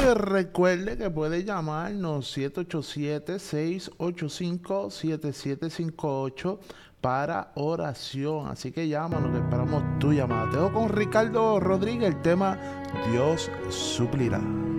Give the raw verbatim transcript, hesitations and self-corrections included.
recuerde que puede llamarnos siete ocho siete, seis ocho cinco, siete siete cinco ocho para oración. Así que llámanos, que esperamos tu llamada. Te dejo con Ricardo Rodríguez el tema Dios suplirá.